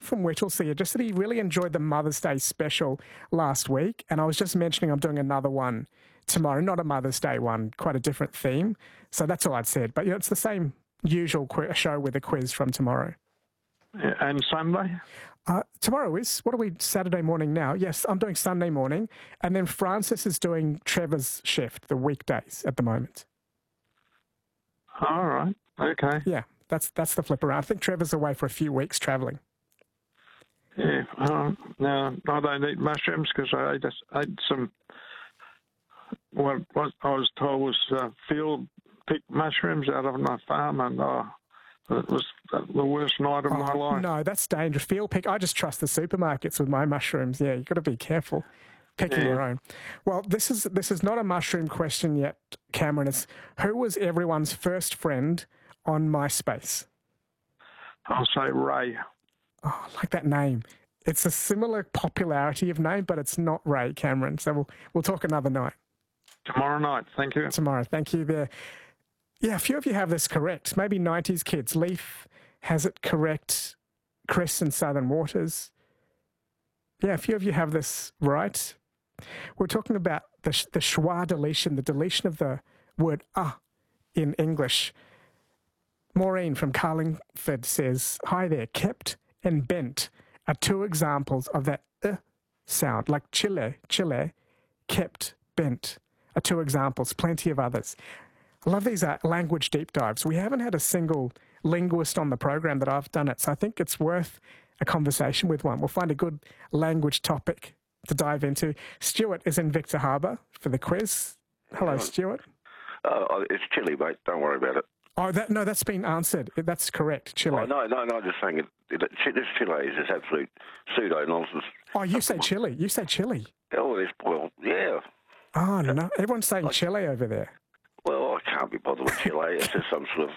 from Whittlesea just that he really enjoyed the Mother's Day special last week, and I was just mentioning I'm doing another one tomorrow, not a Mother's Day one, quite a different theme. So that's all I'd said. But it's the same usual show with a quiz from tomorrow. Yeah, and Sunday? Tomorrow is, what are we, Saturday morning now? Yes, I'm doing Sunday morning, and then Francis is doing Trevor's shift, the weekdays at the moment. All right, okay. Yeah, that's the flip around. I think Trevor's away for a few weeks travelling. Yeah, no, I don't eat mushrooms because I just ate some, what I was told was field-picked mushrooms out of my farm, and it was the worst night of my life. No, that's dangerous. Field pick. I just trust the supermarkets with my mushrooms. Yeah, you've got to be careful picking your own. Well, this is not a mushroom question yet, Cameron. It's who was everyone's first friend on MySpace? I'll say Ray. Oh, I like that name. It's a similar popularity of name, but it's not Ray, Cameron. So we'll talk another night. Tomorrow night. Thank you. Tomorrow. Thank you there. Yeah, a few of you have this correct. Maybe 90s kids. Leaf has it correct. Chris and Southern Waters. Yeah, a few of you have this right. We're talking about the schwa deletion, the deletion of the word in English. Maureen from Carlingford says, hi there, kept and bent are two examples of that sound, like chile, kept, bent are two examples, plenty of others. I love these language deep dives. We haven't had a single linguist on the program that I've done it, so I think it's worth a conversation with one. We'll find a good language topic to dive into. Stuart is in Victor Harbour for the quiz. Hello, Stuart. It's chili, mate. Don't worry about it. Oh, that's been answered. That's correct, chili. Oh, no, I'm just saying this chili is just absolute pseudo-nonsense. Oh, you say chili. You say chili. Oh, well, yeah. Oh, no. Everyone's saying chili over there. Well, I can't be bothered with chili. It's just some sort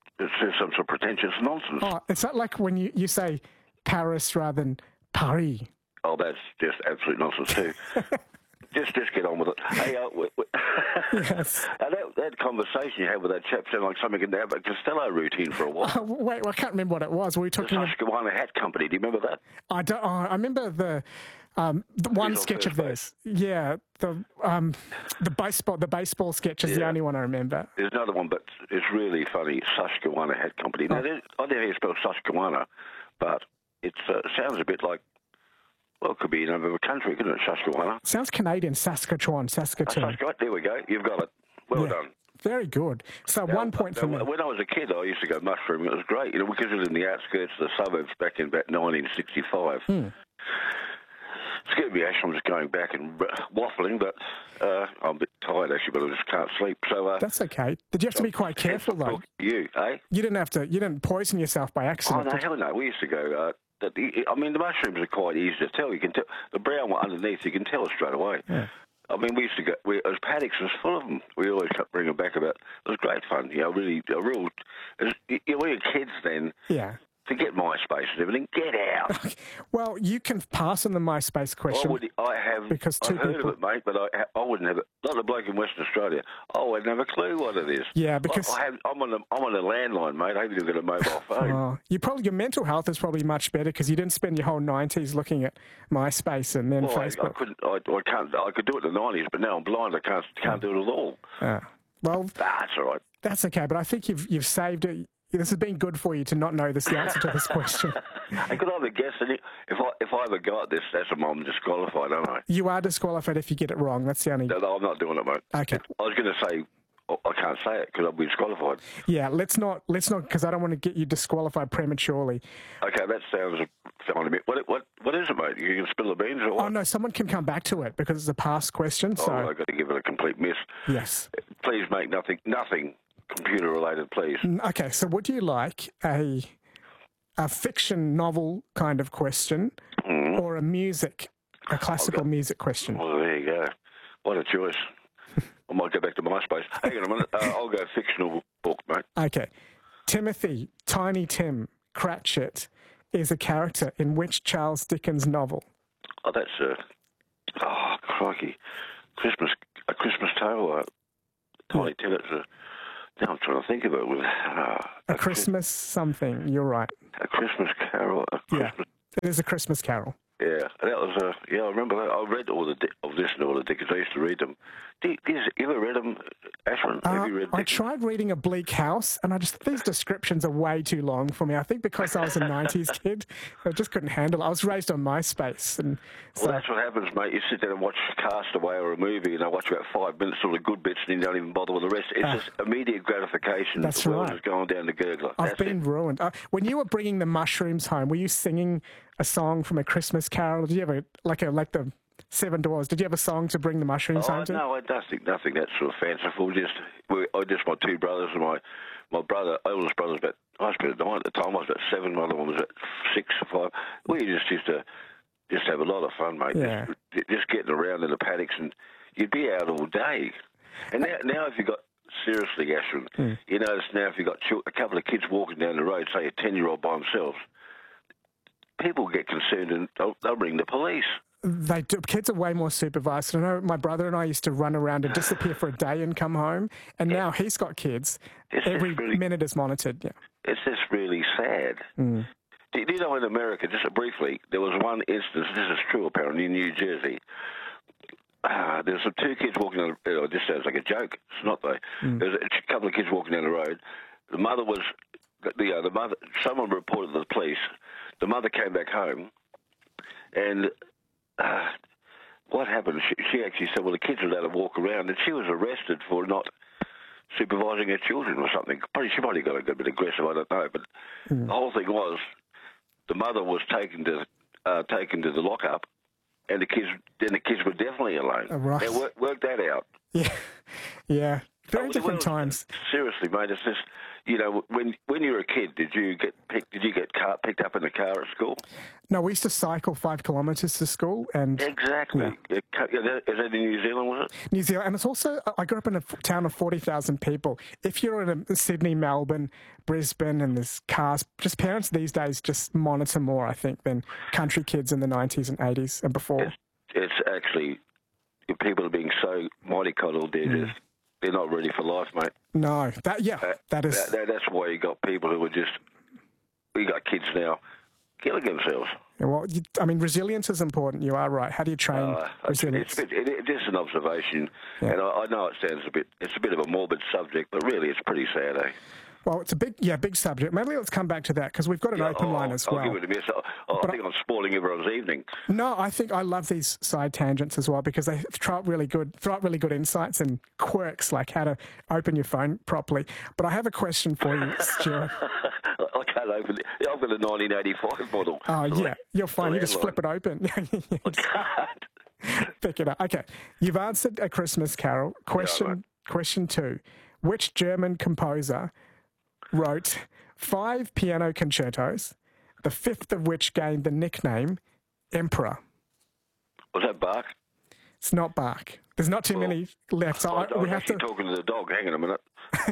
of pretentious nonsense. Oh, it's not like when you say Paris rather than Paris. Oh, that's just absolute nonsense too. just get on with it. Hey, yes. that conversation you had with that chap sounded like something in the Abbott Costello routine for a while. Wait, I can't remember what it was. Were we talking about the Susquehanna Hat Company? Do you remember that? I don't. I remember the one sketch of theirs. Yeah, the baseball sketch is the only one I remember. There's another one, but it's really funny. Susquehanna Hat Company. Now, I don't know how you spell Susquehanna, but it sounds a bit like. Well, it could be the name of a country, couldn't it? Susquehanna. Sounds Canadian. Saskatchewan. There we go. You've got it. Well done. Very good. So 1 point for me. When I was a kid, I used to go mushrooming. It was great, because it was in the outskirts of the suburbs back in about 1965. Excuse me, Ash, I'm just going back and waffling, but I'm a bit tired, actually, but I just can't sleep. So that's okay. Did you have to be quite careful, though? You didn't poison yourself by accident. Oh, no, hell no. We used to go... the mushrooms are quite easy to tell. You can tell the brown one underneath. You can tell it straight away. Yeah. I mean, we used to go. As paddocks was full of them. We always kept bringing them back. It was great fun. Really, when you're kids, then to get MySpace and everything, get out. Well, you can pass on the MySpace question. I've heard of it, mate, but I wouldn't have it. Not a bloke in Western Australia. I wouldn't have a clue what it is. Yeah, because I'm on a landline, mate. I haven't even got a mobile phone. Your mental health is probably much better because you didn't spend your whole 90s looking at MySpace and then Facebook. I could do it in the 90s, but now I'm blind. I can't do it at all. Well, that's all right. That's okay, but I think you've saved it. This has been good for you to not know the answer to this question. I could either guess it. If I ever got this, that's I'm disqualified, aren't I? You are disqualified if you get it wrong. That's the only... No, I'm not doing it, mate. Okay. I was going to say, I can't say it because I'll be disqualified. Yeah, let's not, because I don't want to get you disqualified prematurely. Okay, that sounds a bit... What is it, mate? You can spill the beans or what? Oh, no, someone can come back to it because it's a past question, so... I've got to give it a complete miss. Yes. Please make nothing computer-related, please. Okay, so would you like a fiction novel kind of question or a classical music question? Well, there you go. What a choice. I might go back to MySpace. Hang on a minute. I'll go fictional book, mate. Okay. Timothy, Tiny Tim Cratchit is a character in which Charles Dickens novel? Oh, that's crikey. A Christmas Tale. Tiny Tim, now I'm trying to think of it. A Christmas something, you're right. A Christmas Carol. It is A Christmas Carol. Yeah, that was I remember that. I read I've listened to all the Dickens. I used to read them. You ever read them, Ashwin? Have you read I Dickens? tried reading A Bleak House, and these descriptions are way too long for me. I think because I was a 90s kid, I just couldn't handle it. I was raised on MySpace. And so, Well, that's what happens, mate. You sit there and watch Castaway or a movie, and I watch about 5 minutes of the good bits, and you don't even bother with the rest. It's just immediate gratification. That's the world right. is going down the gurgler. I've been ruined. When you were bringing the mushrooms home, were you singing a song from A Christmas Carol? Did you have like the Seven Dwarfs? Did you have a song to bring the mushrooms home to? No, nothing that sort of fanciful. Just my two brothers and my brother, oldest brother's about, I was about 9 at the time. I was about 7. My other one was at 6 or 5. We just used to have a lot of fun, mate. Yeah. Just getting around in the paddocks, and you'd be out all day. And now if you've got, seriously, Ashwin, you notice now if you've got a couple of kids walking down the road, say a 10-year-old by themselves, people get concerned and they'll ring the police. They do. Kids are way more supervised. I know my brother and I used to run around and disappear for a day and come home, and now he's got kids. Every minute is monitored. Yeah. It's just really sad. Do you know in America, just briefly, there was one instance, this is true apparently, in New Jersey. There's some 2 kids walking down the road. This sounds like a joke. It's not though. There's a couple of kids walking down the road. The mother was, the mother, someone reported to the police. The mother came back home, and what happened? She actually said, well, the kids were allowed to walk around, and she was arrested for not supervising her children or something. She probably got a bit aggressive, I don't know. But the whole thing was, the mother was taken to the lockup, and the kids were definitely alone. Oh, right. They worked that out. Yeah. Very different times. Seriously, mate, it's just, when you were a kid, did you get picked up in the car at school? No, we used to cycle 5 kilometres to school, and exactly. Yeah. Is that in New Zealand, was it? New Zealand, and it's also, I grew up in a town of 40,000 people. If you're in Sydney, Melbourne, Brisbane, and there's cars, just parents these days just monitor more, I think, than country kids in the 90s and 80s and before. It's actually, people are being so mollycoddled, they're not ready for life, mate. No, that is... That's why you got people who are just... We got kids now killing themselves. Yeah, well, resilience is important. You are right. How do you train resilience? It's just an observation, and I know it sounds it's a bit of a morbid subject, but really it's pretty sad, eh? Well, it's a big subject. Maybe let's come back to that because we've got an open line as well. I'll give it a miss. I think I'm spoiling everyone's evening. No, I love these side tangents as well because they throw up really good insights and quirks like how to open your phone properly. But I have a question for you, Stuart. I can't open it. I've got a 1985 model. Oh, yeah. You're fine. You just flip it open. I can't. Pick it up. Okay. You've answered A Christmas Carol. Question 2. Which German composer wrote 5 piano concertos, the 5th of which gained the nickname Emperor? Was that Bach? It's not Bach. There's not too many left. So we have to talking to the dog. Hang on a minute.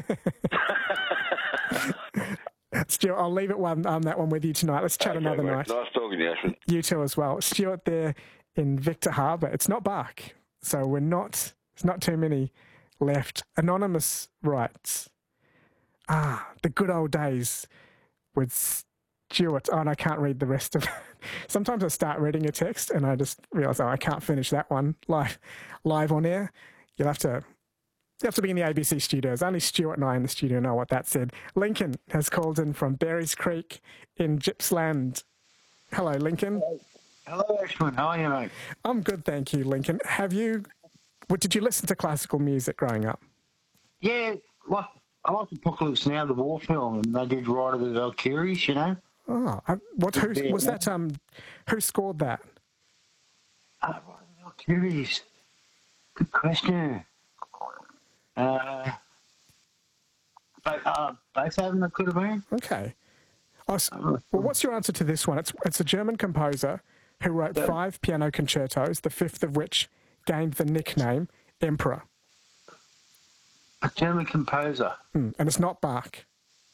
Stuart, I'll leave it on that one with you tonight. Let's chat another night. Nice talking to you, Ashwin. You too as well. Stuart there in Victor Harbour. It's not Bach. So there's not too many left. Anonymous writes, the good old days with Stuart. Oh, and I can't read the rest of it. Sometimes I start reading a text and I just realise, I can't finish that one live on air. You have to be in the ABC studios. Only Stuart and I in the studio know what that said. Lincoln has called in from Berries Creek in Gippsland. Hello, Lincoln. Hello, Ashwin. How are you, mate? I'm good, thank you, Lincoln. Did you listen to classical music growing up? Yeah, I like Apocalypse Now, the war film, and they did Ride of the Valkyries, you know. Oh, who was that? Who scored that? Ride of the Valkyries. Good question. Both of them that could have been. Okay. Well, what's your answer to this one? It's a German composer who wrote 5 piano concertos, the 5th of which gained the nickname Emperor. A German composer. And it's not Bach.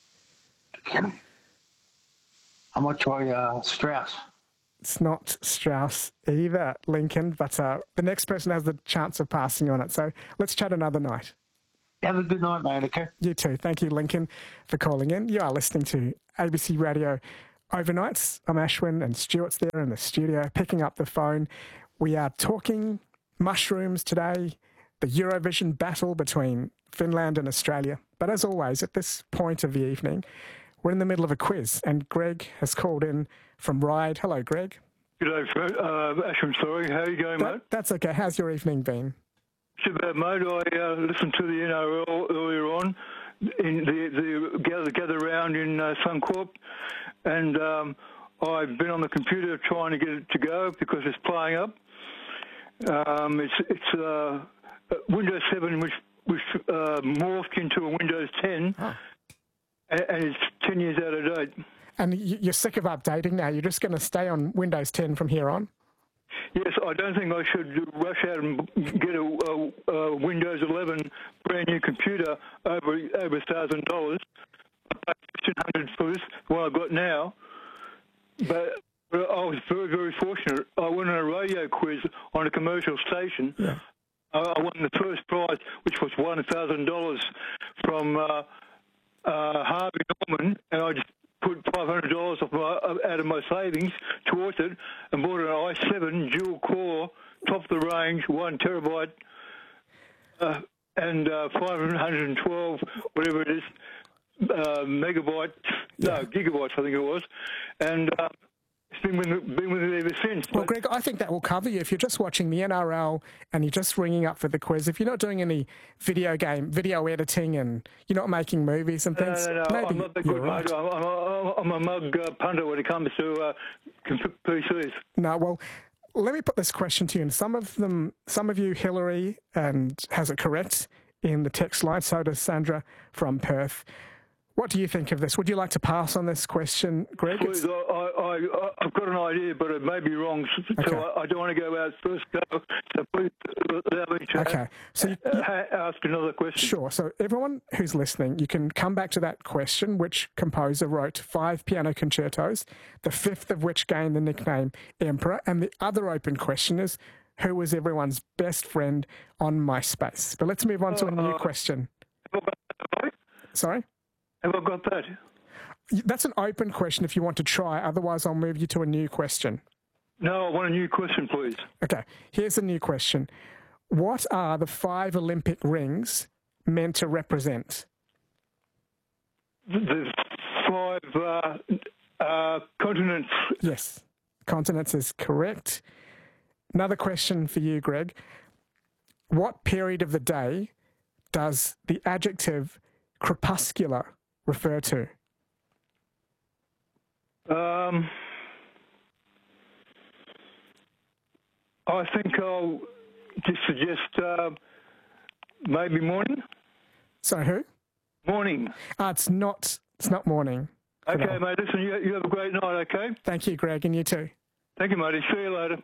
I might try Strauss. It's not Strauss either, Lincoln, but the next person has the chance of passing on it. So let's chat another night. Have a good night, mate, okay? You too. Thank you, Lincoln, for calling in. You are listening to ABC Radio Overnights. I'm Ashwin and Stuart's there in the studio picking up the phone. We are talking mushrooms today, the Eurovision battle between Finland and Australia. But as always, at this point of the evening, we're in the middle of a quiz and Greg has called in from Ryde. Hello, Greg. G'day, Ashwin, sorry. How are you going, mate? That's okay. How's your evening been? It's about, mate. I listened to the NRL earlier on, in the gather round in Suncorp, and I've been on the computer trying to get it to go because it's playing up. It's Windows 7, which morphed into a Windows 10, and it's 10 years out of date. And you're sick of updating now? You're just going to stay on Windows 10 from here on? Yes, I don't think I should rush out and get a Windows 11 brand new computer over $1,000. I paid $1,500 for this, what I've got now. But I was very, very fortunate. I won a radio quiz on a commercial station. Yeah. I won the first prize, which was $1,000 from Harvey Norman, and I just put $500 out of my savings towards it and bought an i7 dual core, top of the range, 1 terabyte, and 512, whatever it is, gigabytes, I think it was, and it's been with it ever since. Well, Greg, I think that will cover you. If you're just watching the NRL and you're just ringing up for the quiz, if you're not doing any video editing and you're not making movies and things, no, maybe I'm not that good, right. mate. I'm a mug punter when it comes to PCs. No, well, let me put this question to you. And some of you, Hillary, and has it correct in the text line. So does Sandra from Perth. What do you think of this? Would you like to pass on this question, Greg? Please, I've got an idea, but it may be wrong, so I don't want to go out first go. So please allow me to ask another question. Sure. So everyone who's listening, you can come back to that question. Which composer wrote 5 piano concertos, the fifth of which gained the nickname Emperor? And the other open question is, who was everyone's best friend on MySpace? But let's move on to a new question. Sorry? Have I got that? That's an open question if you want to try. Otherwise, I'll move you to a new question. No, I want a new question, please. Okay, here's a new question. What are the 5 Olympic rings meant to represent? The 5 continents. Yes, continents is correct. Another question for you, Greg. What period of the day does the adjective crepuscular refer to? I think I'll just suggest maybe morning. Sorry, who? Morning. It's not morning. Okay, mate. Listen, you have a great night, okay? Thank you, Greg, and you too. Thank you, matey. See you later.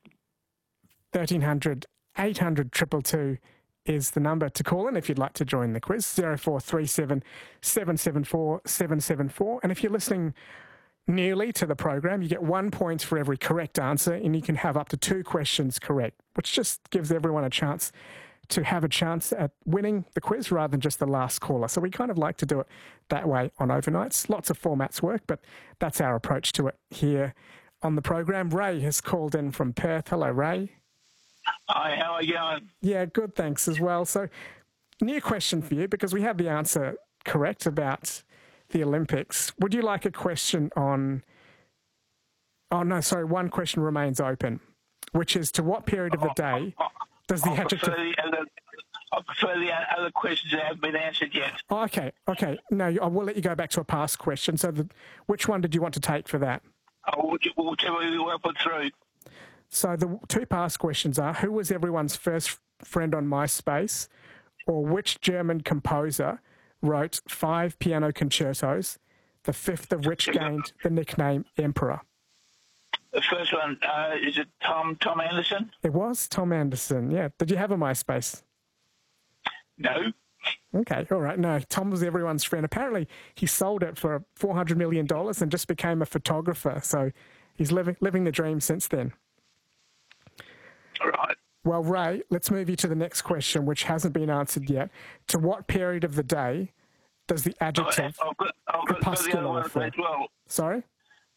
1300 800 222 is the number to call in if you'd like to join the quiz. 0437 774 774. And if you're listening newly to the program, you get 1 point for every correct answer, and you can have up to 2 questions correct, which just gives everyone a chance to have a chance at winning the quiz rather than just the last caller. So we kind of like to do it that way on overnights. Lots of formats work, but that's our approach to it here on the program. Ray has called in from Perth. Hello, Ray. Hi, how are you going? Yeah, good, thanks as well. So, new question for you, because we have the answer correct about the Olympics. Would you like a question on... Oh, no, sorry, one question remains open, which is to what period of the day does the adjective... I prefer the other questions that haven't been answered yet. Oh, okay. No, I will let you go back to a past question. So which one did you want to take for that? Whichever you will put through. So the 2 past questions are, who was everyone's first friend on MySpace, or which German composer wrote 5 piano concertos, the fifth of which gained the nickname Emperor? The first one, is it Tom Anderson? It was Tom Anderson, yeah. Did you have a MySpace? No. Okay, all right. No, Tom was everyone's friend. Apparently, he sold it for $400 million and just became a photographer. So he's living the dream since then. All right. Well, Ray, let's move you to the next question, which hasn't been answered yet. To what period of the day does the adjective crepuscular refer? Well. Sorry?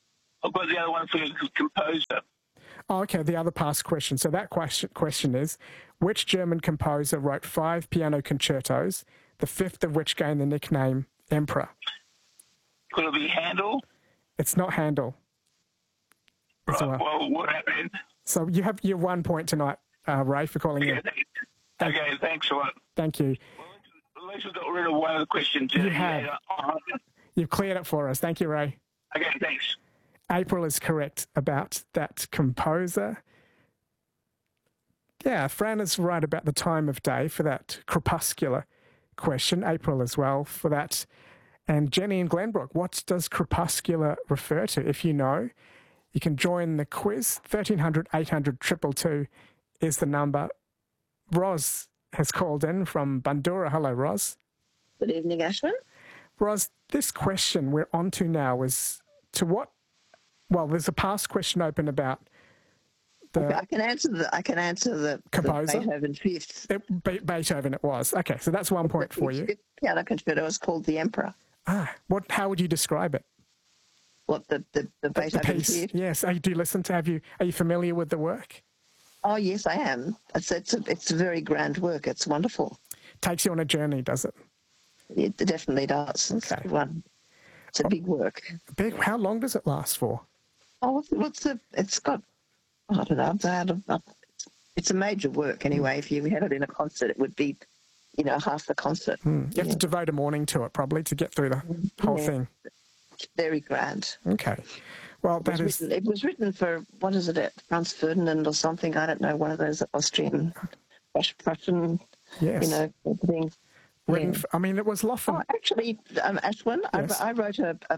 I've got the other one for the composer. Oh, okay, the other past question. So that question is, which German composer wrote 5 piano concertos, the 5th of which gained the nickname Emperor? Could it be Handel? It's not Handel. As Right, well, what happened? So you have your 1 point tonight, Ray, for calling in. Okay, thanks a lot. Thank you. Well, at least we got rid of one of the questions. You have. You've cleared it for us. Thank you, Ray. Okay, thanks. April is correct about that composer. Yeah, Fran is right about the time of day for that crepuscular question. April as well for that. And Jenny and Glenbrook, what does crepuscular refer to? If you know, you can join the quiz. 1300 800 222 is the number. Ros has called in from Bandura. Hello, Ros. Good evening, Ashwin. Ros, this question we're on to now is to what? Well, there's a past question open about the. Okay, I can answer the composer. The Beethoven fifth. Beethoven, it was. Okay, so that's 1 point for you. The piano concerto was called the Emperor. What? How would you describe it? What the Beethoven piece? fifth? Yes. Do you listen to? Are you familiar with the work? Oh yes, I am. It's a very grand work. It's wonderful. Takes you on a journey, does it? It definitely does. Okay. It's a big work. Big. How long does it last for? Oh, it's got, I don't know, it's a major work anyway. If you had it in a concert, it would be, half the concert. You have to devote a morning to it probably to get through the whole thing. Very grand. Okay. Well, it was written for, what is it, Franz Ferdinand or something? I don't know, one of those Austrian, Prussian, yes. things. I mean, it was Loffen. Oh, actually, Ashwin, yes. I wrote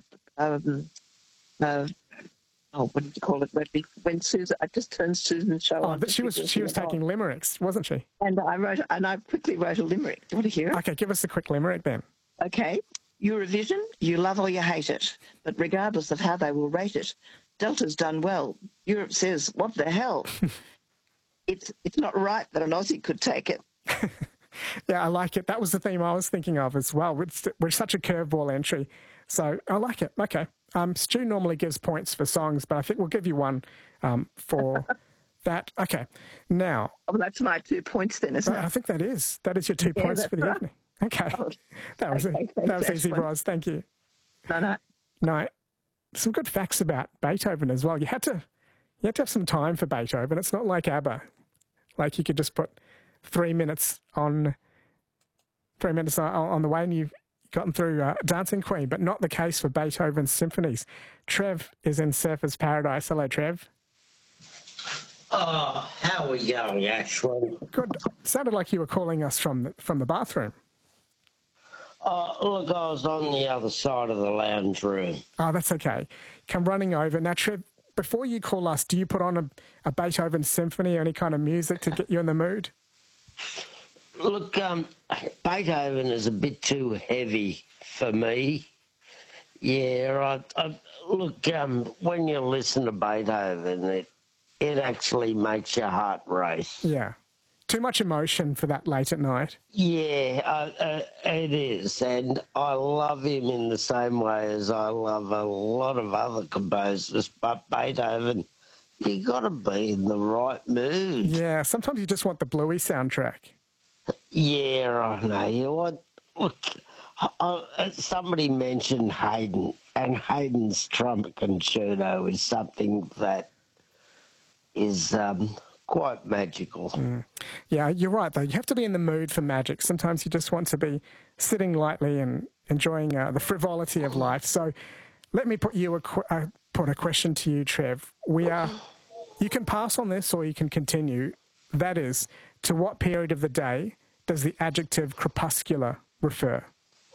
what did you call it? When Susan, I just turned Susan's show on. But she was taking limericks, wasn't she? And I quickly wrote a limerick. Do you want to hear it? Okay, give us a quick limerick then. Okay. Eurovision, you love or you hate it, but regardless of how they will rate it, Delta's done well. Europe says, what the hell? It's not right that an Aussie could take it. Yeah, I like it. That was the theme I was thinking of as well. We're such a curveball entry. So I like it. Okay. Stu normally gives points for songs, but I think we'll give you one for that. Okay. Now. Oh, that's my 2 points then, isn't it? I think that is. That is your 2 points for the evening. Okay. Oh, that was easy, Ros. Thank you. No. Some good facts about Beethoven as well. You had to have some time for Beethoven. It's not like ABBA. Like you could just put 3 minutes on the way and you've gotten through Dancing Queen, but not the case for Beethoven's symphonies. Trev is in Surfer's Paradise. Hello, Trev. Oh, how are we going, Ashwin? Good. Sounded like you were calling us from the bathroom. Look, I was on the other side of the lounge room. Oh, that's okay. Come running over. Now, Trev, before you call us, do you put on a Beethoven symphony or any kind of music to get you in the mood? Look, Beethoven is a bit too heavy for me. Yeah, look, when you listen to Beethoven, it actually makes your heart race. Yeah. Too much emotion for that late at night. Yeah, it is. And I love him in the same way as I love a lot of other composers. But Beethoven, you got to be in the right mood. Yeah, sometimes you just want the Bluey soundtrack. Yeah, I know. You want, look, somebody mentioned Haydn, and Haydn's trumpet concerto is something that is quite magical. Yeah, you're right, though. You have to be in the mood for magic. Sometimes you just want to be sitting lightly and enjoying the frivolity of life. So let me put a question to you, Trev. You can pass on this or you can continue. That is, to what period of the day does the adjective crepuscular refer?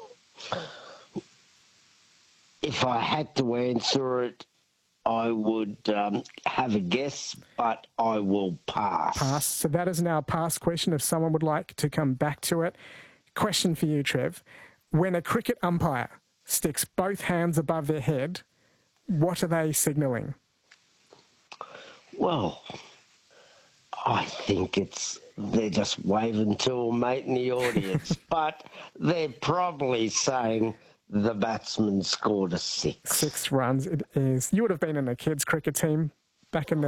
If I had to answer it, I would have a guess, but I will pass. Pass. So that is now a past question if someone would like to come back to it. Question for you, Trev. When a cricket umpire sticks both hands above their head, what are they signalling? Well, I think they're just waving to a mate in the audience, but they're probably saying the batsman scored a 6. 6 runs it is. You would have been in a kids' cricket team back in the